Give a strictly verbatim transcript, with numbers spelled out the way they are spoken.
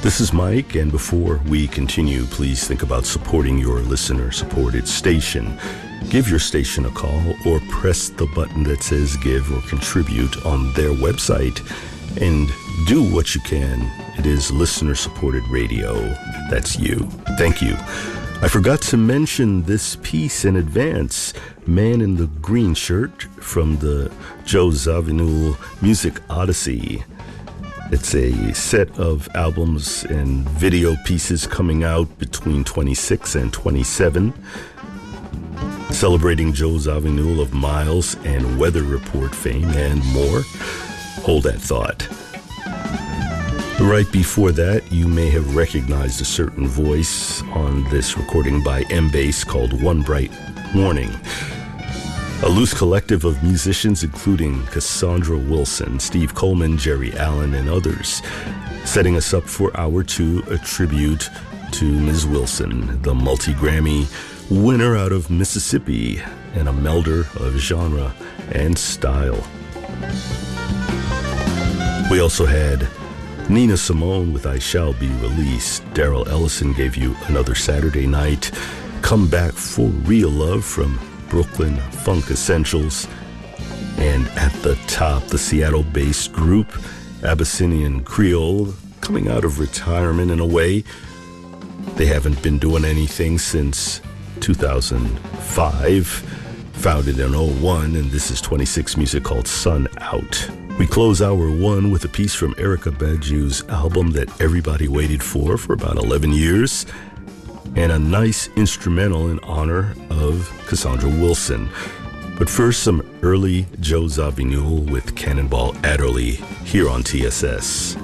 This is Mike, and before we continue, please think about supporting your listener-supported station. Give your station a call or press the button that says give or contribute on their website and do what you can. It is listener-supported radio. That's you. Thank you. I forgot to mention this piece in advance. Man in the Green Shirt from the Joe Zawinul Music Odyssey. It's a set of albums and video pieces coming out between twenty-six and twenty-seven, celebrating Joe Zawinul of Miles and Weather Report fame and more. Hold that thought. Right before that, you may have recognized a certain voice on this recording by M-Bass called One Bright Morning. A loose collective of musicians including Cassandra Wilson, Steve Coleman, Jerry Allen, and others, setting us up for hour two, a tribute to Miz Wilson, the multi-Grammy winner out of Mississippi and a melder of genre and style. We also had Nina Simone with I Shall Be Released. Daryl Ellison gave you Another Saturday Night. Come Back for Real Love from Brooklyn Funk Essentials. And at the top, the Seattle-based group Abyssinian Creole, coming out of retirement in a way. They haven't been doing anything since two thousand five, founded in oh one, and this is twenty-six music called Sun Out. We close hour one with a piece from Erykah Badu's album that everybody waited for for about eleven years, and a nice instrumental in honor of Cassandra Wilson. But first, some early Joe Zawinul with Cannonball Adderley here on T S S.